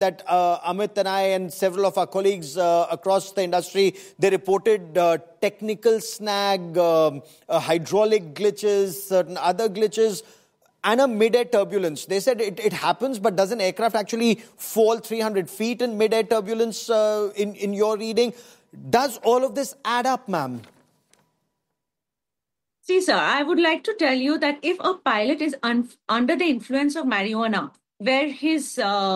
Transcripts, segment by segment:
that Amit and I and several of our colleagues across the industry, they reported technical snag, hydraulic glitches, certain other glitches, and a mid-air turbulence. They said it happens, but does an aircraft actually fall 300 feet in mid-air turbulence in your reading? Does all of this add up, ma'am? See, sir, I would like to tell you that if a pilot is under the influence of marijuana, where his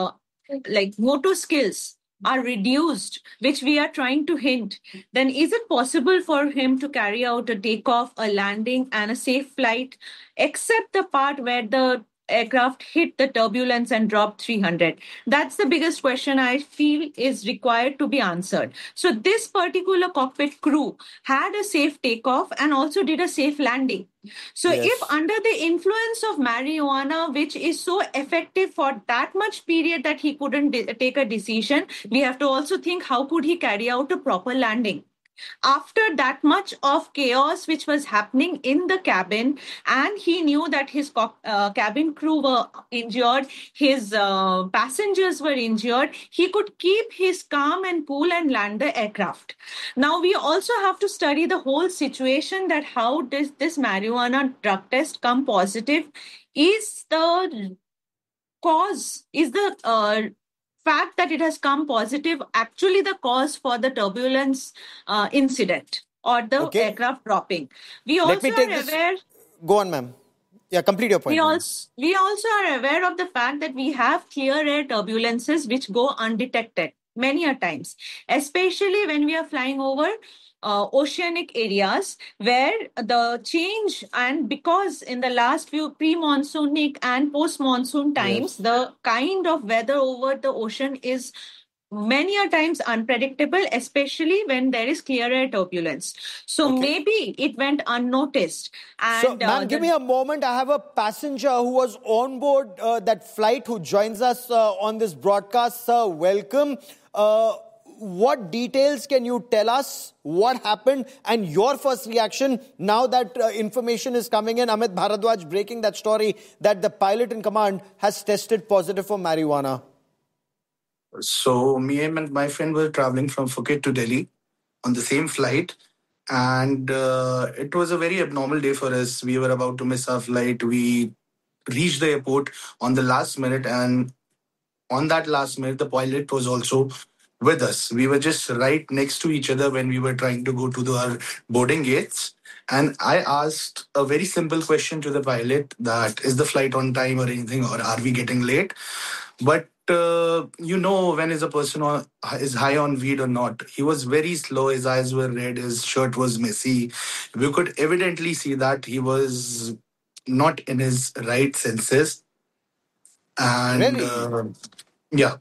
motor skills are reduced, which we are trying to hint, then is it possible for him to carry out a takeoff, a landing, and a safe flight, except the part where the aircraft hit the turbulence and dropped 300? That's the biggest question I feel is required to be answered. So this particular cockpit crew had a safe takeoff and also did a safe landing. So if under the influence of marijuana, which is so effective for that much period that he couldn't take a decision, we have to also think how could he carry out a proper landing? After that much of chaos which was happening in the cabin, and he knew that his cabin crew were injured, his passengers were injured, he could keep his calm and cool and land the aircraft. Now we also have to study the whole situation, that how does this marijuana drug test come positive? Is the cause, is the fact that it has come positive actually the cause for the turbulence incident or the aircraft dropping? We also are aware. Go on, ma'am. Yeah, complete your point. We also are aware of the fact that we have clear air turbulences which go undetected many a times, especially when we are flying over oceanic areas where the change, and because in the last few pre-monsoonic and post-monsoon times, the kind of weather over the ocean is many a times unpredictable, especially when there is clear air turbulence. So maybe it went unnoticed. And so, ma'am, give me a moment. I have a passenger who was on board that flight who joins us on this broadcast. Sir, welcome. What details can you tell us? What happened and your first reaction now that information is coming in? Amit Bharadwaj breaking that story that the pilot in command has tested positive for marijuana. So me and my friend were traveling from Phuket to Delhi on the same flight. And it was a very abnormal day for us. We were about to miss our flight. We reached the airport on the last minute. And on that last minute, the pilot was also with us. We were just right next to each other when we were trying to go to our boarding gates. And I asked a very simple question to the pilot, that is the flight on time or anything, or are we getting late? But when is a person is high on weed or not? He was very slow. His eyes were red. His shirt was messy. We could evidently see that he was not in his right senses. And really? Yeah.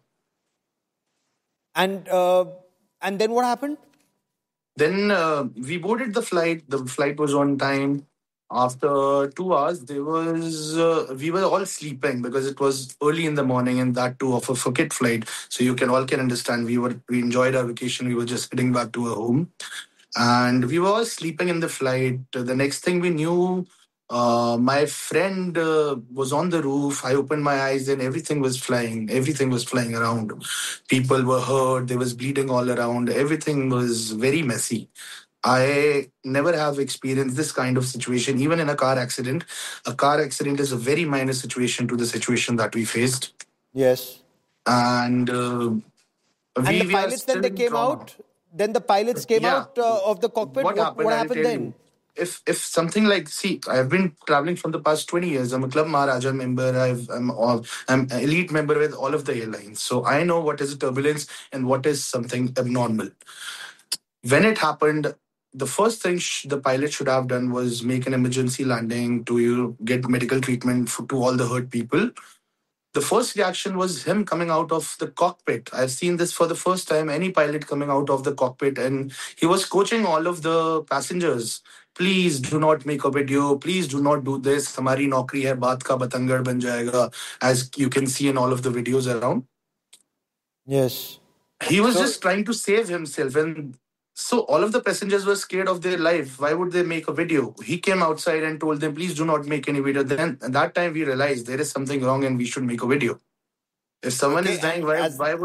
And then what happened? Then we boarded the flight. The flight was on time. After 2 hours, we were all sleeping because it was early in the morning, and that too of a Phuket flight. So you can understand we enjoyed our vacation. We were just heading back to our home, and we were all sleeping in the flight. The next thing we knew, my friend was on the roof. I opened my eyes and everything was flying. Everything was flying around. People were hurt. There was bleeding all around. Everything was very messy. I never have experienced this kind of situation, even in a car accident. A car accident is a very minor situation to the situation that we faced. Yes. And the pilots, then they came out? Then the pilots came out of the cockpit? What happened then? If something like, see, I've been traveling from the past 20 years. I'm a Club Maharaja member. I'm an elite member with all of the airlines. So I know what is a turbulence and what is something abnormal. When it happened, the first thing the pilot should have done was make an emergency landing to get medical treatment to all the hurt people. The first reaction was him coming out of the cockpit. I've seen this for the first time, any pilot coming out of the cockpit, and he was coaching all of the passengers. Please do not make a video. Please do not do this. Hamari naukri hai, baat ka batangad ban jayega, as you can see in all of the videos around. Yes. He was just trying to save himself, and so all of the passengers were scared of their life. Why would they make a video? He came outside and told them, please do not make any video. Then at that time we realized there is something wrong and we should make a video. If someone Okay, is dying, and why as why